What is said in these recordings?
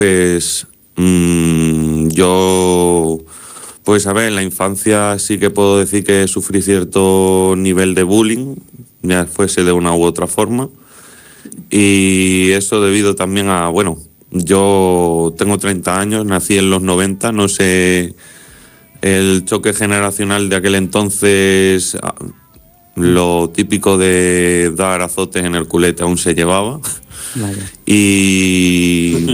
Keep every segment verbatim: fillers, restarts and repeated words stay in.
Pues mmm, yo, pues a ver, en la infancia sí que puedo decir que sufrí cierto nivel de bullying, ya fuese de una u otra forma, y eso debido también a, bueno, yo tengo treinta años, nací en los noventa, no sé, el choque generacional de aquel entonces, lo típico de dar azotes en el culete aún se llevaba. Vale. Y,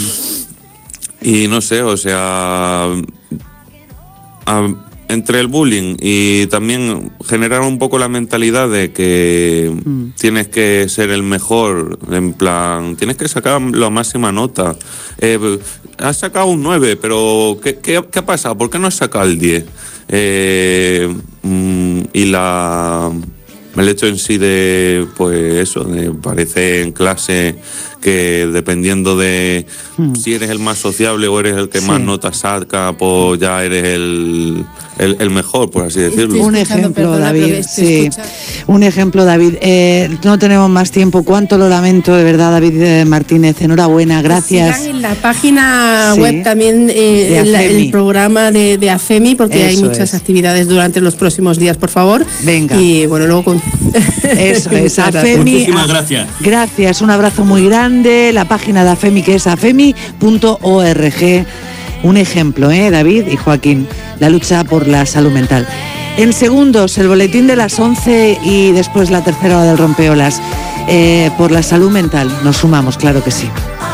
y no sé, o sea, a, entre el bullying y también generar un poco la mentalidad de que mm. tienes que ser el mejor, en plan, tienes que sacar la máxima nota. Eh, has sacado un nueve, pero ¿qué, qué, qué ha pasado? ¿Por qué no has sacado el diez? Eh, mm, y la... El hecho en sí de, pues eso, de parecer en clase que dependiendo de hmm. si eres el más sociable o eres el que sí. más notas saca, pues ya eres el, el, el mejor, por así decirlo. Un ejemplo, perdona, David, sí. Un ejemplo, David. Eh, no tenemos más tiempo. Cuánto lo lamento, de verdad, David Martínez. Enhorabuena, gracias. Sigan en la página sí. web también eh, el, el programa de, de AFEMI, porque eso hay muchas es. actividades durante los próximos días, por favor. Venga. Y bueno, luego con... Eso es, AFEMI. Muchísimas gracias. Gracias, un abrazo muy grande. La página de AFEMI, que es afemi punto org. Un ejemplo, ¿eh, David y Joaquín? La lucha por la salud mental. En segundos, el boletín de las once y después la tercera hora del rompeolas. Eh, por la salud mental, nos sumamos, claro que sí.